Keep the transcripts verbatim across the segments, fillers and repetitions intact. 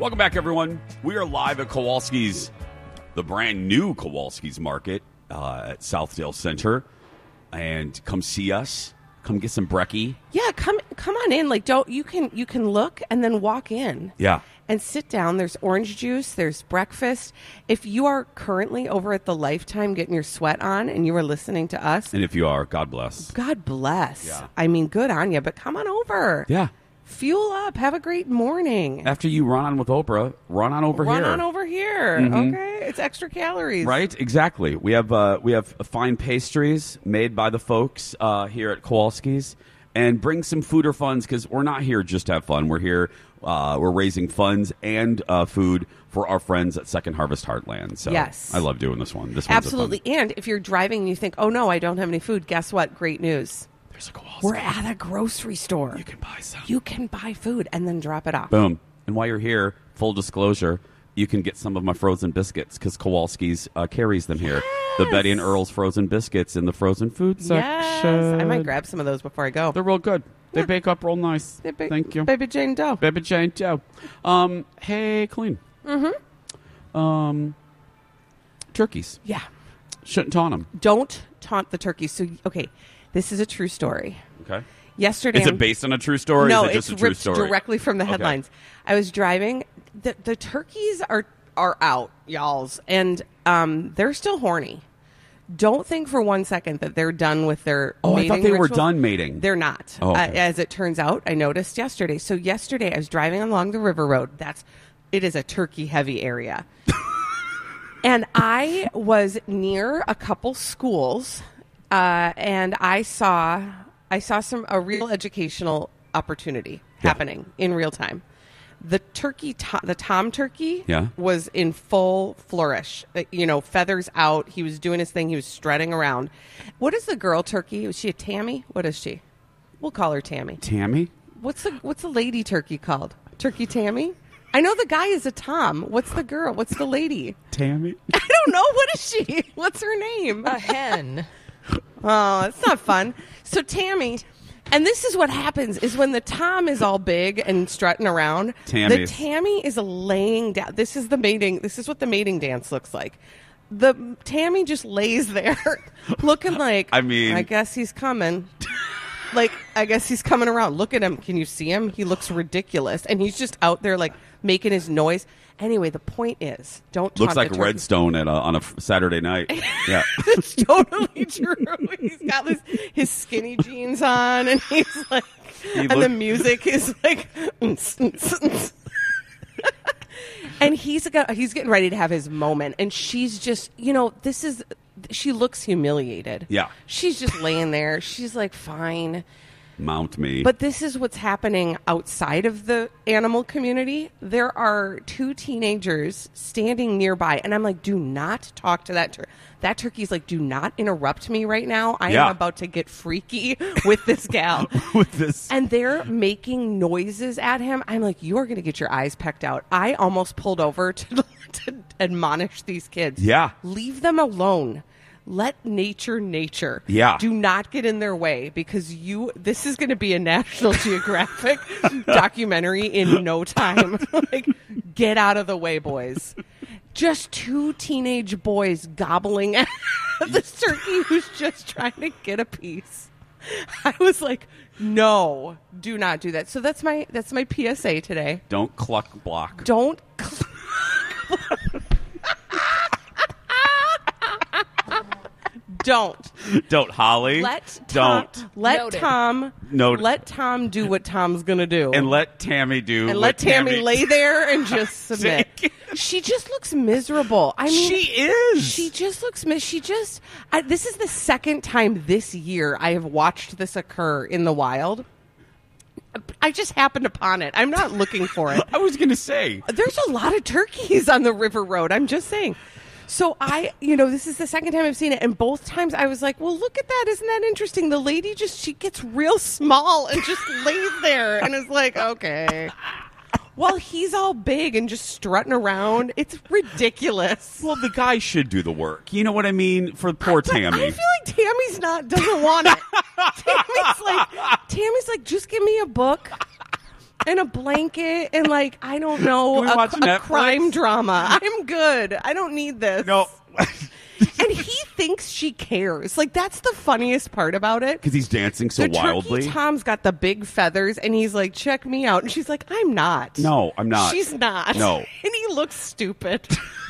Welcome back, everyone. We are live at Kowalski's, the brand new Kowalski's Market uh, at Southdale Center. And come see us. Come get some brekkie. Yeah, come come on in. Like, don't you can you can look and then walk in. Yeah. And sit down. There's orange juice. There's breakfast. If you are currently over at the Lifetime getting your sweat on and you are listening to us. And if you are, God bless. God bless. Yeah. I mean, good on you. But come on over. Yeah. Fuel up. Have a great morning. After you run on with Oprah, run on over run here. Run on over here. Mm-hmm. Okay? It's extra calories. Right? Exactly. We have uh, we have fine pastries made by the folks uh, here at Kowalski's. And bring some food or funds, because we're not here just to have fun. We're here, uh, we're raising funds and uh, food for our friends at Second Harvest Heartland. So yes. I love doing this one. This one's absolutely. And if you're driving and you think, oh, no, I don't have any food, guess what? Great news. There's a Kowalski. We're at a grocery store. You can buy some. You can buy food and then drop it off. Boom. And while you're here, full disclosure, you can get some of my frozen biscuits, because Kowalski's uh, carries them here. Yes. The Betty and Earl's frozen biscuits in the frozen food section. Yes. I might grab some of those before I go. They're real good. They Yeah. bake up real nice. Ba- Thank you. Baby Jane Doe. Baby Jane Doe. Um, hey, Colleen. Mm-hmm. Um, turkeys. Yeah. Shouldn't taunt them. Don't taunt the turkeys. So, okay, this is a true story. Okay. Yesterday, Is it based on a true story? No, or is it just it's a true ripped story? directly from the headlines. Okay. I was driving. The, the turkeys are are out, y'alls, and um, they're still horny. Don't think for one second that they're done with their Oh, I mating thought they were rituals. done mating. They're not. Oh, okay. uh, as it turns out, I noticed yesterday. So yesterday, I was driving along the river road. That's it is a turkey-heavy area. And I was near a couple schools, uh, and I saw I saw some a real educational opportunity Yeah. happening in real time. The turkey, to, the tom turkey, Yeah. was in full flourish. Uh, You know, feathers out. He was doing his thing. He was strutting around. What is the girl turkey? Was she a Tammy? What is she? We'll call her Tammy. Tammy? What's the What's the lady turkey called? Turkey Tammy? I know the guy is a Tom. What's the girl? What's the lady? Tammy? I don't know. What is she? What's her name? A hen. Oh, it's not fun. So Tammy, and this is what happens is when the Tom is all big and strutting around, the Tammy's. Tammy is laying down. This is the mating. This is what the mating dance looks like. The Tammy just lays there looking like, I mean- I guess he's coming. Like, I guess he's coming around. Look at him. Can you see him? He looks ridiculous. And he's just out there, like, making his noise. Anyway, the point is, don't Looks taunt like the turkey. Redstone at a, on a f- Saturday night. Yeah. It's totally true. He's got this, his skinny jeans on, and he's like, He and look- the music is like, and he's got, he's getting ready to have his moment, and she's just, you know, this is, she looks humiliated. Yeah. She's just laying there. She's like, fine. Mount me. But this is what's happening outside of the animal community. There are two teenagers standing nearby, and I'm like, do not talk to that turkey. That turkey's like, do not interrupt me right now. I Yeah. am about to get freaky with this gal. With this. And they're making noises at him. I'm like, you're going to get your eyes pecked out. I almost pulled over to, to admonish these kids. Yeah. Leave them alone. Let nature nature. Yeah. Do not get in their way, because you this is going to be a National Geographic documentary in no time. Like, get out of the way, boys. Just two teenage boys gobbling at this turkey who's just trying to get a piece. I was like, no, do not do that. So that's my that's my P S A today. Don't cluck block. Don't cluck. Don't. Don't, Holly. Let Tom, Don't. let Noted. Tom Noted. let Tom do what Tom's gonna do, And let Tammy do and what let Tammy, Tammy lay there and just submit. She just looks miserable. I mean, She is. She just looks. mis- She just. I, this is the second time this year I have watched this occur in the wild. I just happened upon it. I'm not looking for it. I was going to say. There's a lot of turkeys on the river road. I'm just saying. So I, you know, this is the second time I've seen it, and both times I was like, well, look at that. Isn't that interesting? The lady just, she gets real small and just lays there and is like, okay. While he's all big and just strutting around. It's ridiculous. Well, the guy should do the work. You know what I mean? For poor Tammy. I feel like Tammy's not, doesn't want it. Tammy's like, Tammy's like, just give me a book. and a blanket and like I don't know Can we a, watch a Netflix? crime drama. I'm good. I don't need this. No. And he thinks she cares. Like that's the funniest part about it. Because he's dancing so the wildly. Turkey Tom's got the big feathers, and he's like, "Check me out," and she's like, "I'm not." No, I'm not. She's not. No. And he looks stupid.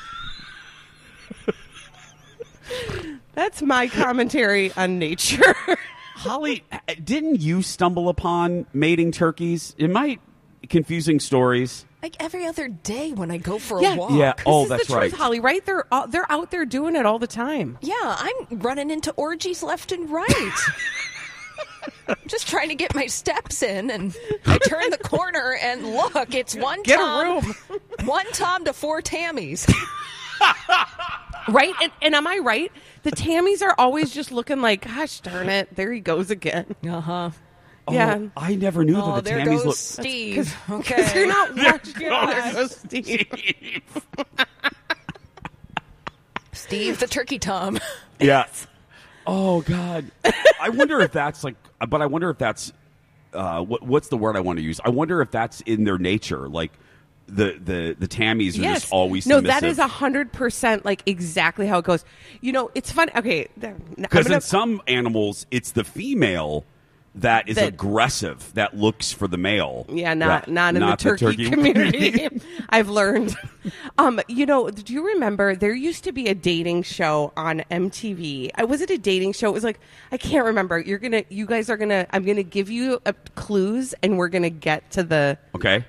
That's my commentary on nature. Holly, didn't you stumble upon mating turkeys? Am I confusing stories? Like every other day when I go for Yeah. a walk. Yeah. This Oh, is that's the truth, right. Holly. Right? They're uh, they're out there doing it all the time. Yeah, I'm running into orgies left and right. Just trying to get my steps in, and I turn the corner and look, it's one Get a Tom, room. one Tom to four Tammys. Right? And, and am I right? The Tammys are always just looking like, gosh darn it, there he goes again. Uh huh. Yeah. Oh, I never knew Oh, that the there Tammys goes look. Steve. Because Okay. you're not watching. goes There goes Steve. Steve the Turkey Tom. Yeah. Oh God. I wonder if that's like. But I wonder if that's. Uh, what, what's the word I want to use? I wonder if that's in their nature. Like the the the Tammys are Yes. just always no, submissive. that is a hundred percent like exactly how it goes. You know, it's funny. Okay, Because gonna, in some animals, it's the female that is That- aggressive, that looks for the male. yeah, not Yeah, not in the turkey, community. community. I've learned. Um, you know, do you remember there used to be a dating show on M T V? I was it a dating show? It was like I can't remember. You're gonna, you guys are gonna. I'm gonna give you uh, clues, and we're gonna get to the. Okay.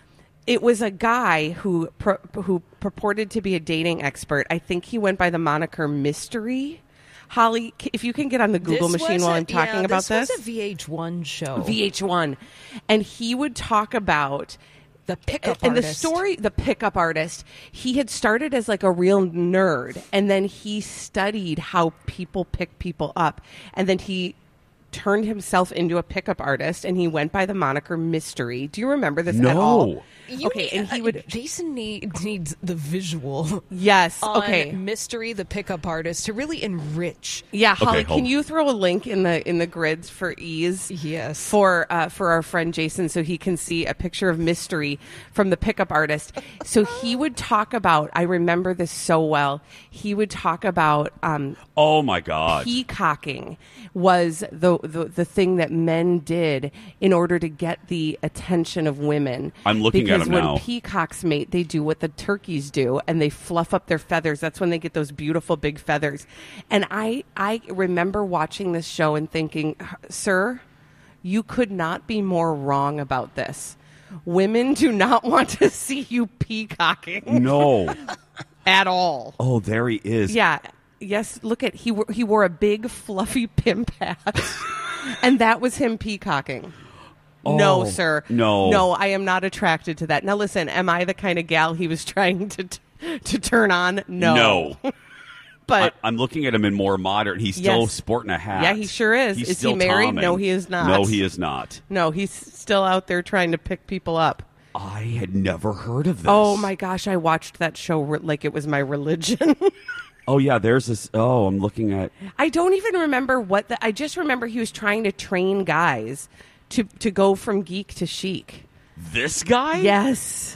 It was a guy who pur- who purported to be a dating expert. I think he went by the moniker Mystery. Holly, c- if you can get on the Google This machine was while a- I'm talking yeah, about this this. was a V H one show. V H one. And he would talk about the pickup and the artist. story, the pickup artist. He had started as like a real nerd, and then he studied how people pick people up, and then he turned himself into a pickup artist, and he went by the moniker Mystery. Do you remember this at No. all? You okay, need- and he uh, would. Jason need, needs the visual. Yes. On Okay. Mystery, the pickup artist, to really enrich. Yeah, Holly, Okay, hold- can you throw a link in the in the grids for ease? Yes. For uh, for our friend Jason, so he can see a picture of Mystery from the pickup artist. So he would talk about. I remember this so well. He would talk about um, Oh my God. peacocking was the, the the thing that men did in order to get the attention of women. I'm looking at because him when now. peacocks mate, they do what the turkeys do, and they fluff up their feathers. That's when they get those beautiful big feathers. And I I remember watching this show and thinking, sir, you could not be more wrong about this. Women do not want to see you peacocking No. at all. Oh, there he is. Yeah. Yes. Look at he. wo- He wore a big fluffy pimp hat, and that was him peacocking. no, Oh, sir. no. No, I am not attracted to that. Now, listen. Am I the kind of gal he was trying to t- to turn on? No. No. I, But I'm looking at him in more modern. He's still Yes. sporting a hat. Yeah, he sure is. He's Is he still married? Tomming. No, he is not. No, he is not. no, he's still out there trying to pick people up. I had never heard of this. Oh my gosh, I watched that show re- like it was my religion. Oh yeah, there's this. Oh, I'm looking at. I don't even remember what the. I just remember he was trying to train guys to to go from geek to chic. This guy? Yes.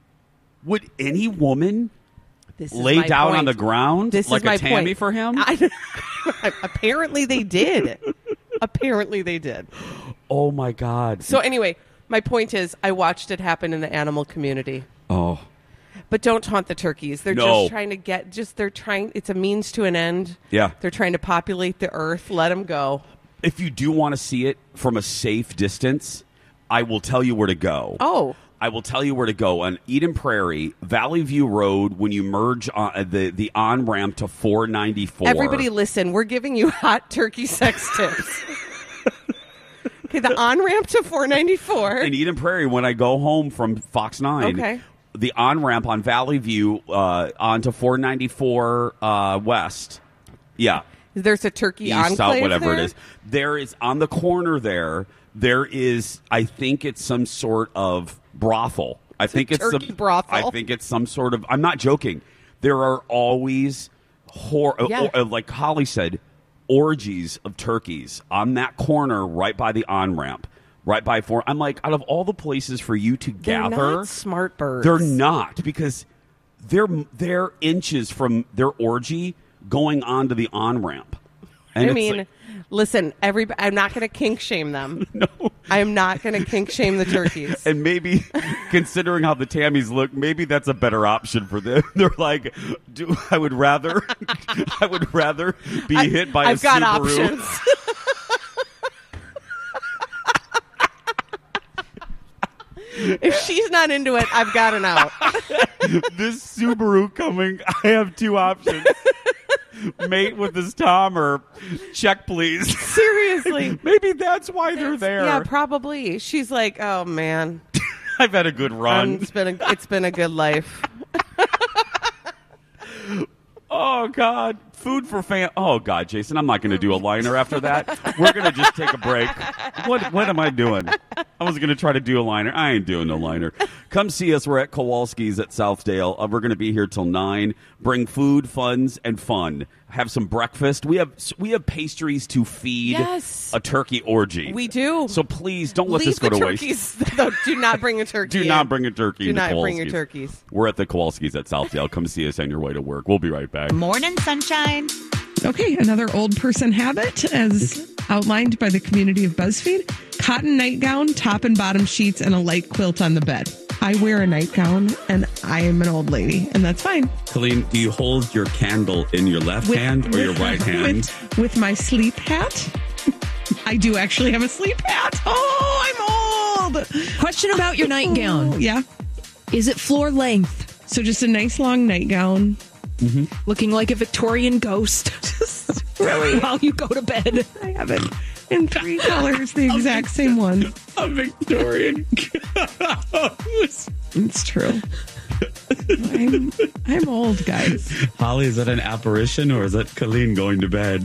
Would any woman This is lay my down point. on the ground This like is my a Tammy point. for him? I, apparently they did. Apparently they did. Oh my God. So anyway, my point is, I watched it happen in the animal community. oh. But don't taunt the turkeys. They're No. just trying to get. Just they're trying. It's a means to an end. Yeah. They're trying to populate the earth. Let them go. If you do want to see it from a safe distance, I will tell you where to go. Oh. I will tell you where to go on Eden Prairie, Valley View Road. When you merge on the the on ramp to four ninety-four. Everybody, listen. We're giving you hot turkey sex tips. Okay, the on ramp to four ninety-four. in Eden Prairie, when I go home from Fox Nine, Okay. the on ramp on Valley View uh, onto four ninety-four uh, West. Yeah, There's a turkey east, enclave south, whatever there? it is. There is on the corner there. There is, I think it's some sort of brothel. I think it's turkey some, brothel. I think it's some sort of. I'm not joking. There are always hor- Yeah. or, like Holly said, orgies of turkeys on that corner right by the on ramp. right by four. I'm like, out of all the places for you to They're gather, not smart birds. they're not, because they're they're inches from their orgy going onto the on ramp. I mean, like, listen, every I'm not going to kink shame them. No, I'm not going to kink shame the turkeys. And maybe, considering how the Tammies look, maybe that's a better option for them. They're like, do I would rather, I would rather be I, hit by I've a got Subaru. options. If she's not into it, I've got an out. This Subaru coming, I have two options. Mate with this Tom or check, please. Seriously. Maybe that's why they're there. Yeah, probably. She's like, oh, man. I've had a good run. Um, it's been a, it's been a good life. Oh, God. Food for fam. Oh, God, Jason, I'm not going to do a liner after that. We're going to just take a break. What What am I doing? I was going to try to do a liner. I ain't doing no liner. Come see us. We're at Kowalski's at Southdale. Uh, we're going to be here till nine. Bring food, funds, and fun. Have some breakfast. We have we have pastries to feed yes. a turkey orgy. We do. So please don't let Leave this go the to turkeys, waste. Though, do not bring a turkey. Do in. not bring a turkey. Do into not bring your Kowalski's. turkeys. We're at the Kowalski's at Southdale. Come see us on your way to work. We'll be right back. Morning sunshine. Okay, another old person habit, as outlined by the community of BuzzFeed: cotton nightgown, top and bottom sheets, and a light quilt on the bed. I wear a nightgown, and I am an old lady, and that's fine. Colleen, do you hold your candle in your left With- hand or with- your right hand? With, with my sleep hat. I do actually have a sleep hat. Oh, I'm old. Question about your nightgown. Oh, yeah. Is it floor length? So just a nice long nightgown. Mm-hmm. Looking like a Victorian ghost. Really? While you go to bed. I have it in three colors, the exact same one. A Victorian ghost. It's true. I'm, I'm old, guys. Holly, is that an apparition or is that Colleen going to bed?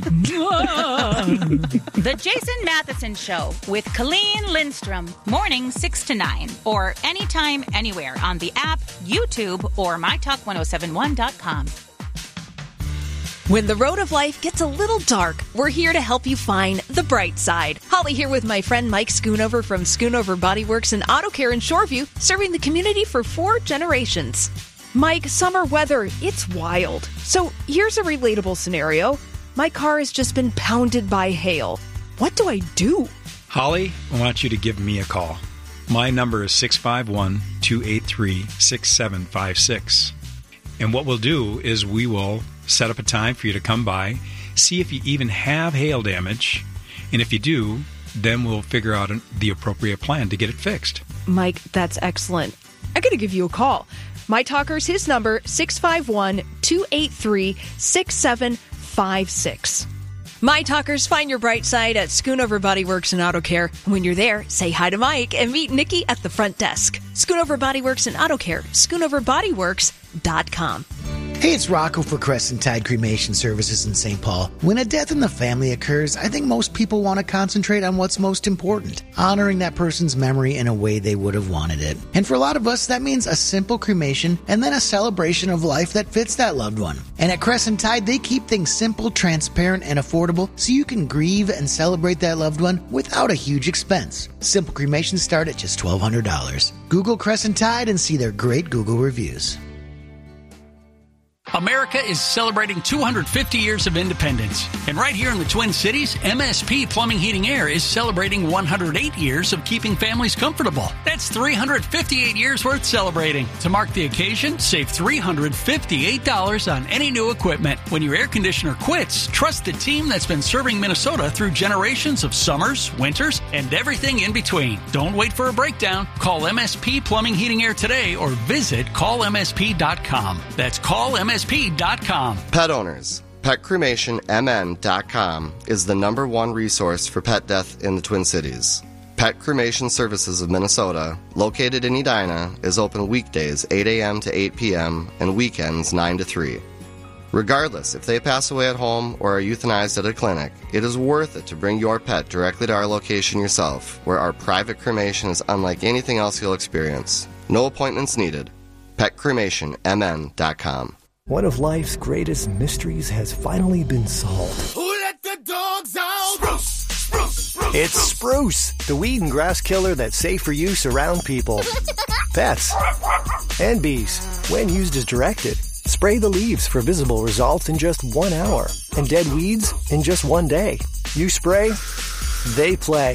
The Jason Matheson Show with Colleen Lindstrom. Morning six to nine. Or anytime, anywhere on the app, YouTube, or my talk ten seventy-one dot com. When the road of life gets a little dark, we're here to help you find the bright side. Holly here with my friend Mike Schoonover from Schoonover Body Works and Auto Care in Shoreview, serving the community for four generations. Mike, summer weather, it's wild. So here's a relatable scenario. My car has just been pounded by hail. What do I do? Holly, I want you to give me a call. My number is six five one, two eight three, six seven five six. And what we'll do is we will set up a time for you to come by, see if you even have hail damage, and if you do, then we'll figure out an, the appropriate plan to get it fixed. Mike, that's excellent. I gotta give you a call. My talker's his number, six five one, two eight three, six seven five six. My talkers, find your bright side at Schoonover Body Works and Auto Care. When you're there, say hi to Mike and meet Nikki at the front desk. Schoonover Body Works and Auto Care, schoonover body works dot com. Hey, it's Rocco for Crescent Tide Cremation Services in Saint Paul. When a death in the family occurs, I think most people want to concentrate on what's most important, honoring that person's memory in a way they would have wanted it. And for a lot of us, that means a simple cremation and then a celebration of life that fits that loved one. And at Crescent Tide, they keep things simple, transparent, and affordable so you can grieve and celebrate that loved one without a huge expense. Simple cremations start at just twelve hundred dollars. Google Crescent Tide and see their great Google reviews. America is celebrating two hundred fifty years of independence. And right here in the Twin Cities, M S P Plumbing Heating Air is celebrating one hundred eight years of keeping families comfortable. That's three hundred fifty-eight years worth celebrating. To mark the occasion, save three hundred fifty-eight dollars on any new equipment. When your air conditioner quits, trust the team that's been serving Minnesota through generations of summers, winters, and everything in between. Don't wait for a breakdown. Call M S P Plumbing Heating Air today or visit call M S P dot com. That's call M S P dot com. Pet owners, pet cremation M N dot com is the number one resource for pet death in the Twin Cities. Pet Cremation Services of Minnesota, located in Edina, is open weekdays eight a.m. to eight p.m. and weekends nine to three. Regardless if they pass away at home or are euthanized at a clinic, it is worth it to bring your pet directly to our location yourself, where our private cremation is unlike anything else you'll experience. No appointments needed. pet cremation M N dot com. One of life's greatest mysteries has finally been solved. Who let the dogs out? Spruce, spruce, spruce. It's Spruce, the weed and grass killer that's safe for use around people, pets, and bees. When used as directed, spray the leaves for visible results in just one hour and dead weeds in just one day. You spray, they play.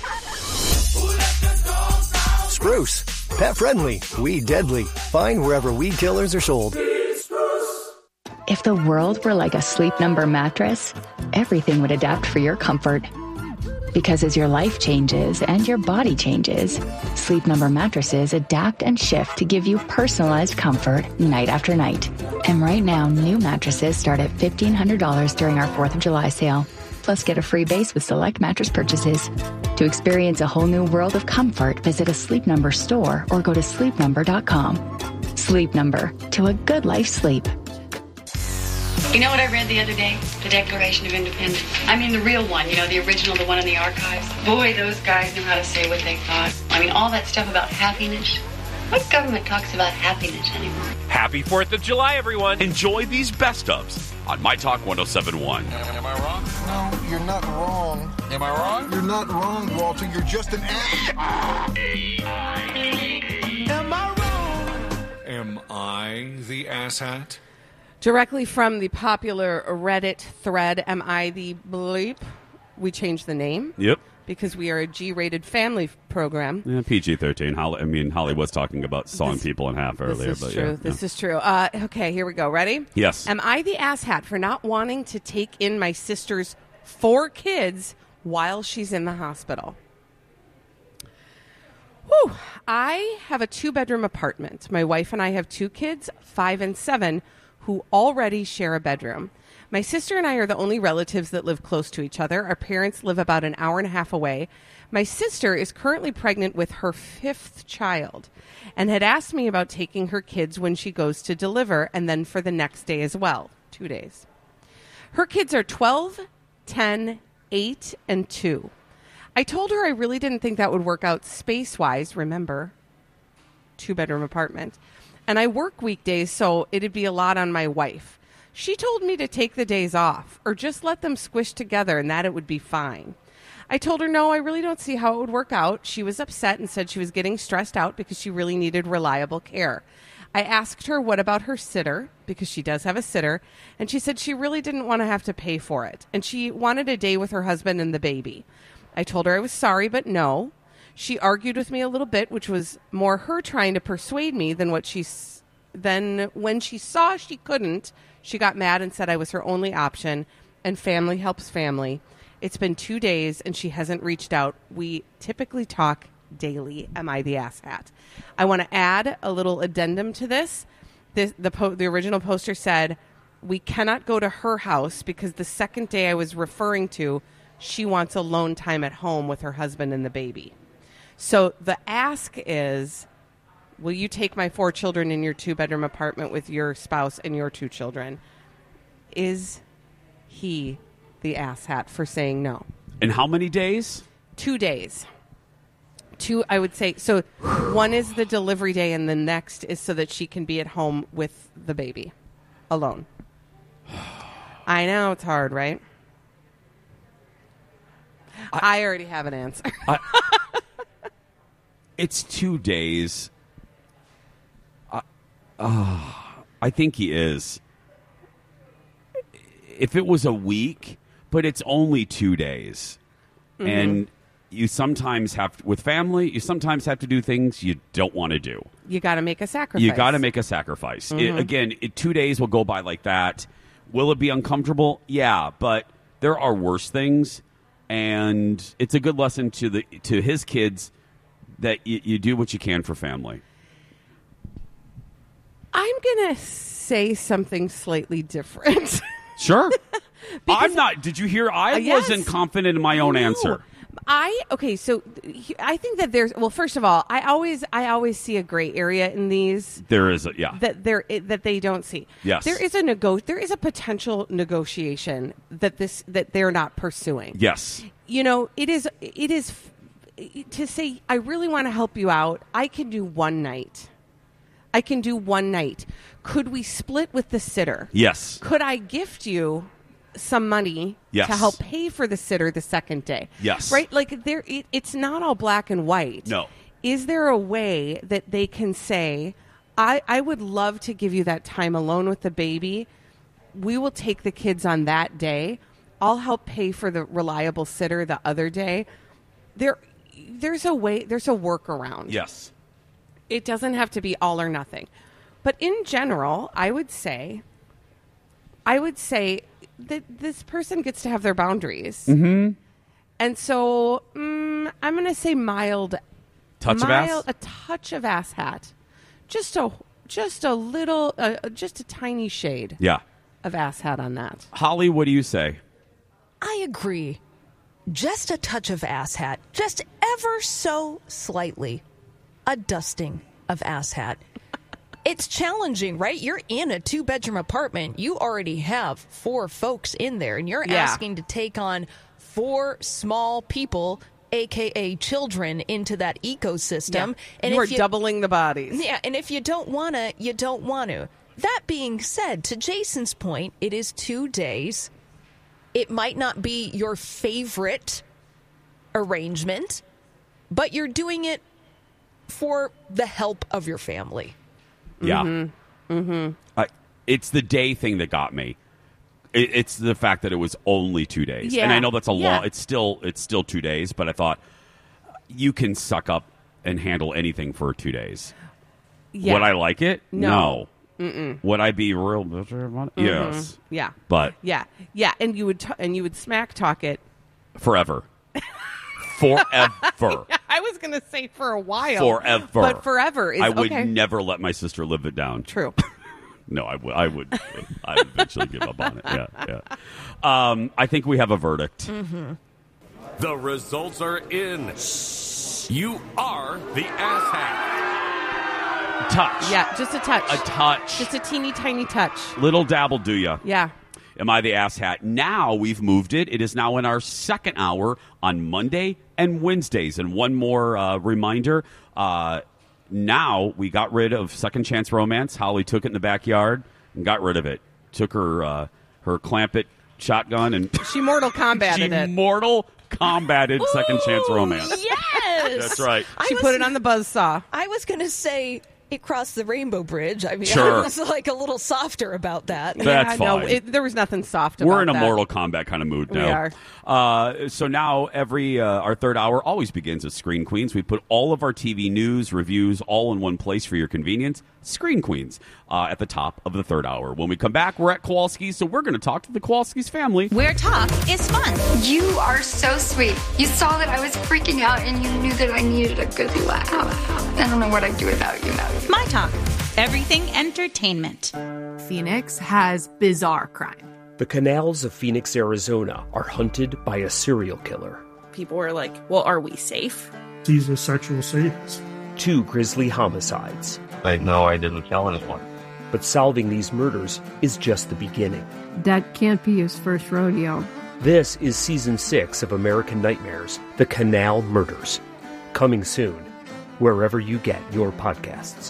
Spruce, pet friendly, weed deadly. Find wherever weed killers are sold. If the world were like a Sleep Number mattress, everything would adapt for your comfort. Because as your life changes and your body changes, Sleep Number mattresses adapt and shift to give you personalized comfort night after night. And right now, new mattresses start at fifteen hundred dollars during our fourth of July sale. Plus, get a free base with select mattress purchases. To experience a whole new world of comfort, visit a Sleep Number store or go to sleep number dot com. Sleep Number, to a good life sleep. You know what I read the other day? The Declaration of Independence. I mean the real one, you know, the original, the one in the archives. Boy, those guys knew how to say what they thought. I mean, all that stuff about happiness. What government talks about happiness anymore? Happy fourth of July, everyone. Enjoy these best ofs on My Talk one oh seven one. Am I wrong? No, you're not wrong. Am I wrong? You're not wrong, Walter. You're just an ass. Am I wrong? Am I the asshat? Directly from the popular Reddit thread, Am I the Bleep? We changed the name. Yep. Because we are a G-rated family program. Yeah, P G thirteen. Holly, I mean, Holly was talking about sawing This- people in half earlier. This is but true. Yeah, this yeah. is true. Uh, okay, here we go. Ready? Yes. Am I the asshat for not wanting to take in my sister's four kids while she's in the hospital? Whew. I have a two-bedroom apartment. My wife and I have two kids, five and seven, who already share a bedroom. My sister and I are the only relatives that live close to each other. Our parents live about an hour and a half away. My sister is currently pregnant with her fifth child and had asked me about taking her kids when she goes to deliver and then for the next day as well, two days. Her kids are twelve, ten, eight, and two. I told her I really didn't think that would work out space-wise, remember, two-bedroom apartment. And I work weekdays, so it'd be a lot on my wife. She told me to take the days off or just let them squish together and that it would be fine. I told her, no, I really don't see how it would work out. She was upset and said she was getting stressed out because she really needed reliable care. I asked her what about her sitter, because she does have a sitter, and she said she really didn't want to have to pay for it. And she wanted a day with her husband and the baby. I told her I was sorry, but no. She argued with me a little bit, which was more her trying to persuade me than what she... Then when she saw she couldn't, she got mad and said I was her only option, and family helps family. It's been two days, and she hasn't reached out. We typically talk daily. Am I the asshat? I want to add a little addendum to this. This the, po- the original poster said, we cannot go to her house because the second day I was referring to, she wants alone time at home with her husband and the baby. So the ask is, will you take my four children in your two-bedroom apartment with your spouse and your two children? Is he the asshat for saying no? And how many days? Two days. Two, I would say. So one is the delivery day, and the next is so that she can be at home with the baby alone. I know it's hard, right? I, I already have an answer. I, it's two days. Uh, uh, I think he is. If it was a week, but it's only two days. Mm-hmm. And you sometimes have, with family, you sometimes have to do things you don't want to do. You got to make a sacrifice. You got to make a sacrifice. Mm-hmm. It, again, it, two days will go by like that. Will it be uncomfortable? Yeah, but there are worse things. And it's a good lesson to the to his kids that y- you do what you can for family. I'm going to say something slightly different. Sure. I'm not. Did you hear? I uh, yes. wasn't confident in my own no. answer. I okay. So I think that there's. Well, first of all, I always I always see a gray area in these. There is a yeah. That there that they don't see. Yes. There is a nego- There is a potential negotiation that this that they're not pursuing. Yes. You know, it is. It is to say I really want to help you out. I can do one night. I can do one night. Could we split with the sitter? Yes. Could I gift you some money Yes. to help pay for the sitter the second day. Yes. Right? Like there it, it's not all black and white. No. Is there a way that they can say, I, I would love to give you that time alone with the baby. We will take the kids on that day. I'll help pay for the reliable sitter the other day. There there's a way there's a workaround. Yes. It doesn't have to be all or nothing. But in general, I would say I would say that this person gets to have their boundaries. Mm-hmm. And so mm, I'm going to say mild Touch of mild, ass? a touch of ass hat. Just a just a little uh, just a tiny shade. Yeah. Of ass hat on that. Holly, what do you say? I agree. Just a touch of ass hat. Just ever so slightly. A dusting of ass hat. It's challenging, right? You're in a two-bedroom apartment. You already have four folks in there, and you're Yeah. asking to take on four small people, a k a children, into that ecosystem. Yeah. And You if are doubling the bodies. Yeah, and if you don't want to, you don't want to. That being said, to Jason's point, it is two days. It might not be your favorite arrangement, but you're doing it for the help of your family. Yeah. Mm-hmm. Mm-hmm. I, it's the day thing that got me. It, it's the fact that it was only two days, Yeah. and I know that's a Yeah. long. It's still it's still two days, but I thought you can suck up and handle anything for two days. Yeah. Would I like it? No. Mm-mm. Would I be real bitter about it? Mhm. Yes. Yeah. But Yeah. Yeah. And you would t- and you would smack talk it. forever, forever, I was going to say for a while. forever. But forever is I would okay. never let my sister live it down. True. No, I would. I would. I would eventually give up on it. Yeah, yeah. Um, I think we have a verdict. Mm-hmm. The results are in. You are the asshat. Touch. Yeah, just a touch. A touch. Just a teeny tiny touch. Little dabble, do ya? Yeah. Am I the asshat? Now we've moved it. It is now in our second hour on Monday and Wednesdays. And one more uh, reminder. Uh, now we got rid of Second Chance Romance. Holly took it in the backyard and got rid of it. Took her uh, her clamp it shotgun and She Mortal Kombated she it. Mortal Kombated Second Chance Romance. Yes! That's right. She I put was- it on the buzzsaw. I was going to say it crossed the rainbow bridge. I mean, Sure. I was like a little softer about that. That's yeah, no, fine. it, there was nothing soft about We're in a that. Mortal Kombat kind of mood We now. are. Uh, so now every uh, our third hour always begins with Screen Queens. We put all of our T V news, reviews, all in one place for your convenience. Screen Queens uh, at the top of the third hour. When we come back, we're at Kowalski's, so we're going to talk to the Kowalski's family. Where talk is fun. You are so sweet. You saw that I was freaking out and you knew that I needed a good laugh. I don't know what I'd do without you. My Talk. Everything entertainment. Phoenix has bizarre crime. The canals of Phoenix, Arizona are hunted by a serial killer. People were like, well, are we safe? He's a sexual sadist. Two grisly homicides. I know I didn't kill anyone. But solving these murders is just the beginning. That can't be his first rodeo. This is season six of American Nightmares, The Canal Murders. Coming soon, wherever you get your podcasts.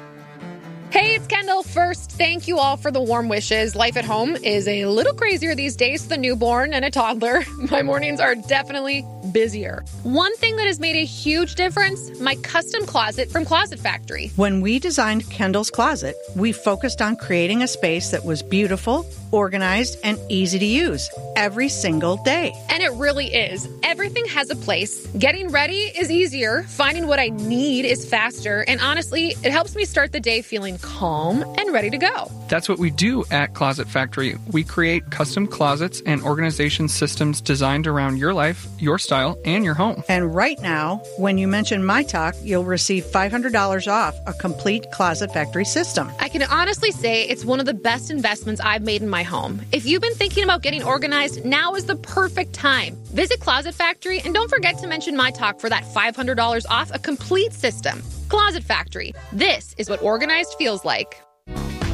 Hey, it's Kendall. First, thank you all for the warm wishes. Life at home is a little crazier these days with a newborn and a toddler. My mornings are definitely busier. One thing that has made a huge difference, my custom closet from Closet Factory. When we designed Kendall's Closet, we focused on creating a space that was beautiful, organized, and easy to use every single day. And it really is. Everything has a place. Getting ready is easier. Finding what I need is faster. And honestly, it helps me start the day feeling calm and ready to go. That's what we do at Closet Factory. We create custom closets and organization systems designed around your life, your style, and your home. And right now, when you mention My Talk, you'll receive five hundred dollars off a complete Closet Factory system. I can honestly say it's one of the best investments I've made in my home. If you've been thinking about getting organized, now is the perfect time. Visit Closet Factory and don't forget to mention My Talk for that five hundred dollars off a complete system. Closet Factory. This is what organized feels like.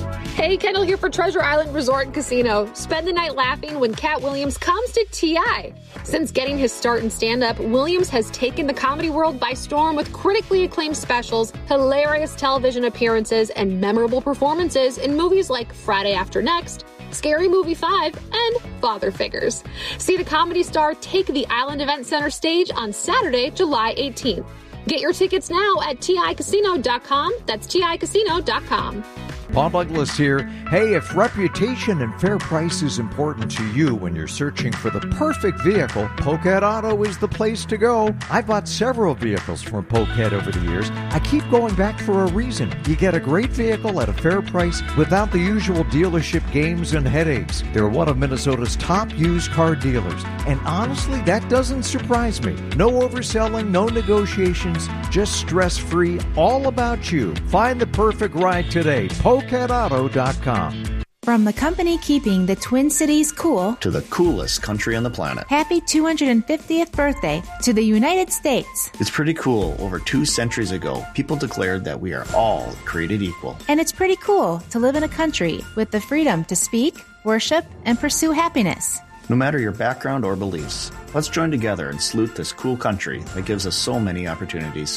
Hey, Kendall here for Treasure Island Resort and Casino. Spend the night laughing when Cat Williams comes to T I. Since getting his start in stand-up, Williams has taken the comedy world by storm with critically acclaimed specials, hilarious television appearances, and memorable performances in movies like Friday After Next, Scary Movie five, and Father Figures. See the comedy star take the Island Event Center stage on Saturday, July eighteenth. Get your tickets now at T I casino dot com. That's T I casino dot com. Paul Douglas here. Hey, if reputation and fair price is important to you when you're searching for the perfect vehicle, Polecat Auto is the place to go. I've bought several vehicles from Polecat over the years. I keep going back for a reason. You get a great vehicle at a fair price without the usual dealership games and headaches. They're one of Minnesota's top used car dealers. And honestly, that doesn't surprise me. No overselling, no negotiations, just stress-free, all about you. Find the perfect ride today. Polecat Auto dot com. From the company keeping the Twin Cities cool to the coolest country on the planet. Happy two hundred fiftieth birthday to the United States. It's pretty cool. Over two centuries ago, people declared that we are all created equal. And it's pretty cool to live in a country with the freedom to speak, worship, and pursue happiness. No matter your background or beliefs, let's join together and salute this cool country that gives us so many opportunities.